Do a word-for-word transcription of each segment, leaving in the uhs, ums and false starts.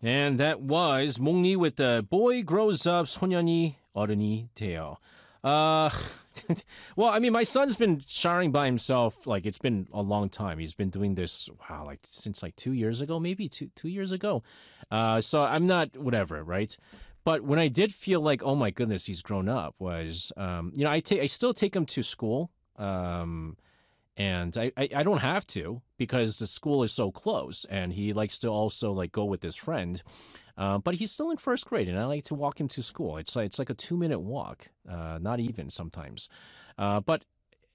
And that was Mongni with the Boy Grows Up, 소년이 어른이 돼요. Uh, well, I mean, my son's been showering by himself. Like, it's been a long time. He's been doing this, wow, like since like two years ago, maybe two two years ago. Uh, so I'm not whatever, right? But when I did feel like, oh my goodness, he's grown up, was um, you know, I take I still take him to school. Um, and I, I, I don't have to because the school is so close and he likes to also like go with his friend. Uh, but he's still in first grade and I like to walk him to school. It's like, it's like a two minute walk, uh, not even sometimes. Uh, but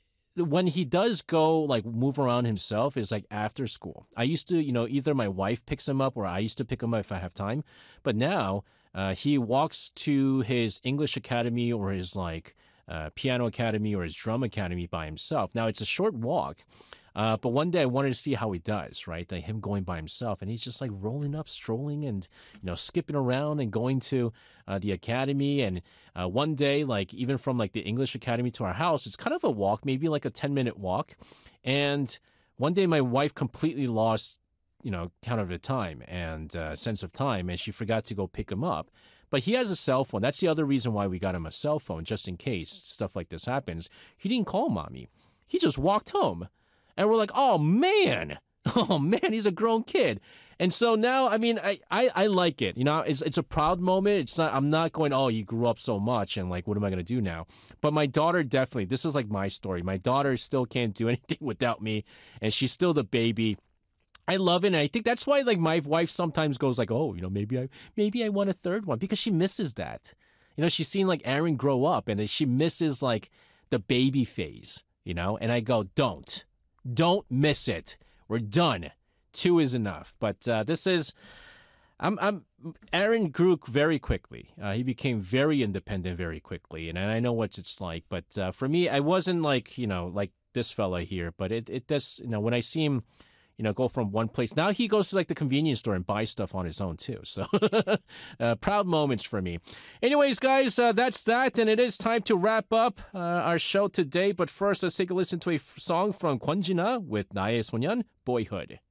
when he does go like move around himself is like after school. I used to, you know, either my wife picks him up or I used to pick him up if I have time. But now uh, he walks to his English academy or his like uh, piano academy or his drum academy by himself. Now it's a short walk. Uh, but one day I wanted to see how he does, right? Like him going by himself, and he's just like rolling up, strolling, and you know, skipping around and going to uh, the academy. And uh, one day, like even from like the English academy to our house, it's kind of a walk, maybe like a ten minute walk. And one day, my wife completely lost, you know, count of the time and uh, sense of time, and she forgot to go pick him up. But he has a cell phone. That's the other reason why we got him a cell phone, just in case stuff like this happens. He didn't call mommy. He just walked home. And we're like, oh, man. Oh, man, he's a grown kid. And so now, I mean, I, I, I like it. You know, it's it's a proud moment. It's not, I'm not going, oh, you grew up so much and like, what am I going to do now? But my daughter definitely, this is like my story. My daughter still can't do anything without me. And she's still the baby. I love it. And I think that's why like my wife sometimes goes like, oh, you know, maybe I, maybe I want a third one because she misses that. You know, she's seen like Aaron grow up and then she misses like the baby phase, you know, and I go, don't. Don't miss it. We're done. Two is enough. But uh, this is, I'm, I'm. Aaron grew very quickly. Uh, he became very independent very quickly, and, and I know what it's like. But uh, for me, I wasn't like you know like this fella here. But it it does you know when I see him, you know, go from one place. Now he goes to like the convenience store and buys stuff on his own too. So uh, proud moments for me. Anyways, guys, uh, that's that. And it is time to wrap up uh, our show today. But first, let's take a listen to a f- song from Kwon Jina with 나의 소년, Boyhood.